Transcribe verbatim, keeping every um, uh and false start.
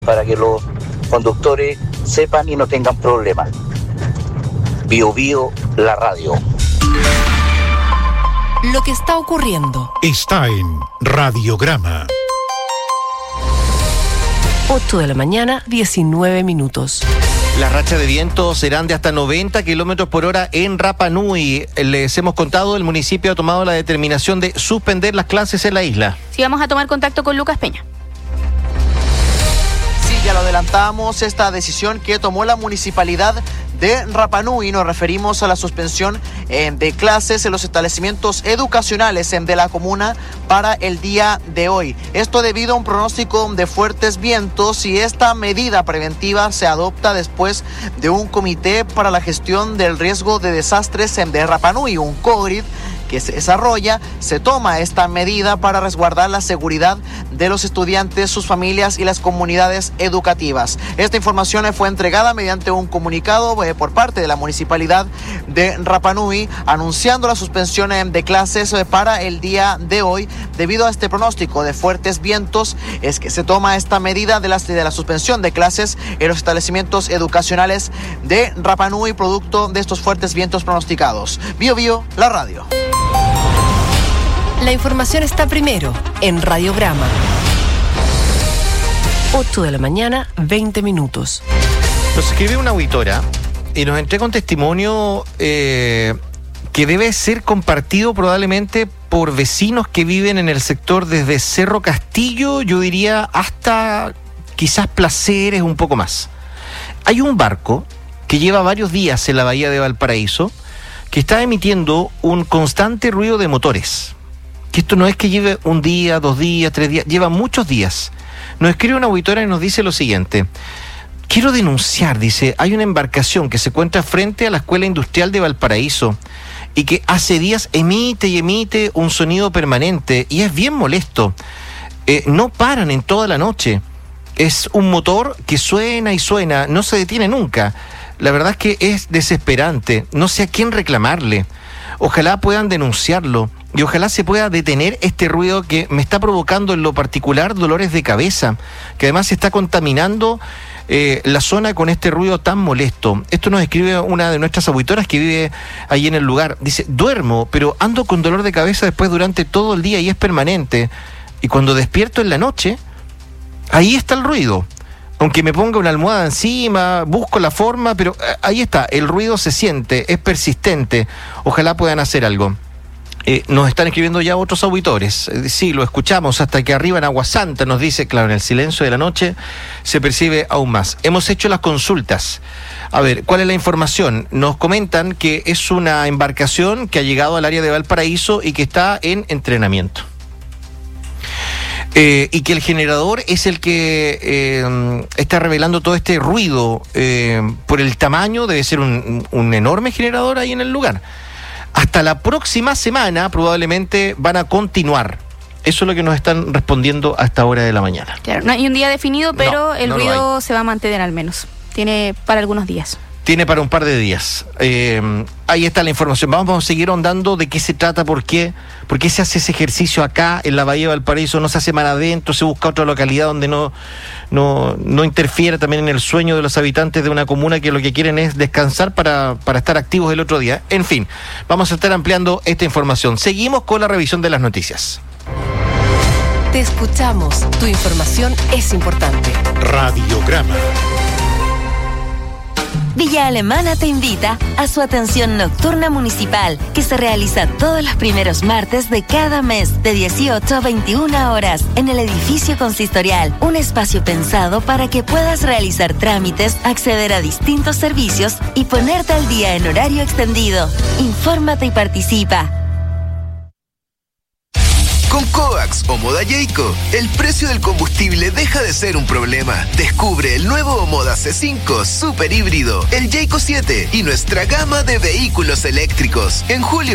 para que los conductores sepan y no tengan problemas. Bio Bio, la radio. Lo que está ocurriendo está en Radiograma. ocho de la mañana, diecinueve minutos. Las rachas de viento serán de hasta noventa kilómetros por hora en Rapa Nui. Les hemos contado, el municipio ha tomado la determinación de suspender las clases en la isla. Sí, vamos a tomar contacto con Lucas Peña. Sí, ya lo adelantamos, esta decisión que tomó la municipalidad de Rapa Nui. Nos referimos a la suspensión eh, de clases en los establecimientos educacionales eh, de la comuna para el día de hoy. Esto debido a un pronóstico de fuertes vientos, y esta medida preventiva se adopta después de un comité para la gestión del riesgo de desastres eh, de Rapa Nui, un COGRID que se desarrolla. Se toma esta medida para resguardar la seguridad de los estudiantes, sus familias y las comunidades educativas. Esta información fue entregada mediante un comunicado eh, por parte de la municipalidad de Rapa Nui, anunciando la suspensión de clases eh, para el día de hoy. Debido a este pronóstico de fuertes vientos, es que se toma esta medida de la, de la suspensión de clases en los establecimientos educacionales de Rapa Nui, producto de estos fuertes vientos pronosticados. Bio Bio, la radio. La información está primero en Radiograma. ocho de la mañana, veinte minutos. Nos escribe una auditora y nos entrega un testimonio eh, que debe ser compartido probablemente por vecinos que viven en el sector desde Cerro Castillo, yo diría hasta quizás Placeres, un poco más. Hay un barco que lleva varios días en la bahía de Valparaíso que está emitiendo un constante ruido de motores. Que esto no es que lleve un día, dos días, tres días, lleva muchos días. Nos escribe una auditora y nos dice lo siguiente: quiero denunciar, dice, hay una embarcación que se encuentra frente a la Escuela Industrial de Valparaíso y que hace días emite y emite un sonido permanente y es bien molesto. Eh, no paran en toda la noche. Es un motor que suena y suena, no se detiene nunca. La verdad es que es desesperante, no sé a quién reclamarle. Ojalá puedan denunciarlo y ojalá se pueda detener este ruido que me está provocando en lo particular dolores de cabeza, que además se está contaminando eh, la zona con este ruido tan molesto. Esto nos escribe una de nuestras auditoras que vive ahí en el lugar. Dice: duermo, pero ando con dolor de cabeza después durante todo el día y es permanente. Y cuando despierto en la noche, ahí está el ruido. Aunque me ponga una almohada encima, busco la forma, pero ahí está, el ruido se siente, es persistente. Ojalá puedan hacer algo. Eh, nos están escribiendo ya otros auditores. Eh, sí, lo escuchamos hasta que arriba en Agua Santa nos dice, claro, en el silencio de la noche se percibe aún más. Hemos hecho las consultas. A ver, ¿cuál es la información? Nos comentan que es una embarcación que ha llegado al área de Valparaíso y que está en entrenamiento. Eh, y que el generador es el que eh, está revelando todo este ruido eh, por el tamaño. Debe ser un, un enorme generador ahí en el lugar. Hasta la próxima semana probablemente van a continuar. Eso es lo que nos están respondiendo a esta hora de la mañana. Claro, no hay un día definido, pero no, el no ruido se va a mantener al menos. Tiene para algunos días. Tiene para un par de días. Eh, ahí está la información. Vamos a seguir ahondando de qué se trata, por qué, por qué se hace ese ejercicio acá en la Bahía de Valparaíso, no se hace más adentro, se busca otra localidad donde no, no, no interfiera también en el sueño de los habitantes de una comuna que lo que quieren es descansar para, para estar activos el otro día. En fin, vamos a estar ampliando esta información. Seguimos con la revisión de las noticias. Te escuchamos, tu información es importante. Radiograma. Villa Alemana te invita a su atención nocturna municipal, que se realiza todos los primeros martes de cada mes de dieciocho a veintiuna horas en el edificio consistorial. Un espacio pensado para que puedas realizar trámites, acceder a distintos servicios y ponerte al día en horario extendido. Infórmate y participa. Con Coax o Moda Jayco, el precio del combustible deja de ser un problema. Descubre el nuevo Moda C cinco Super Híbrido, el Jayco siete y nuestra gama de vehículos eléctricos. En julio